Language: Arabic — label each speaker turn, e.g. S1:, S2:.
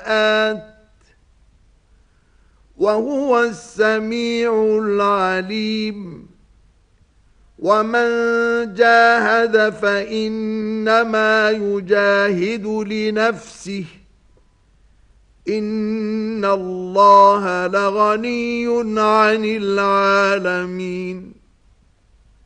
S1: المآت وهو السميع العليم ومن جاهد فإنما يجاهد لنفسه إن الله لغني عن العالمين